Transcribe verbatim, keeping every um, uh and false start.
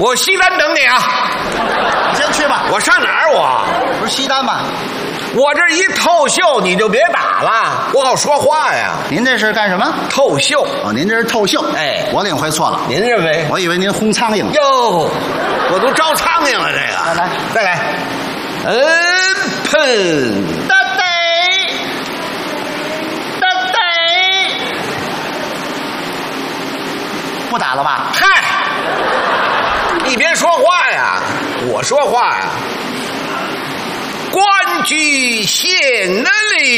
我西单等你啊。 你先去吧。 我上哪儿我？ 不是西单吗？ 我这一透秀你就别打了，不好说话呀。 您这是干什么？ 透秀。 哦，您这是透秀。 哎， 我领会错了。 您认为？ 我以为您轰苍蝇。 哟，我都招苍蝇了，这个。 来来， 再来。嗯，喷。 哒得，哒得，不打了吧？ 嗨，你别说话呀，我说话呀。官居县里。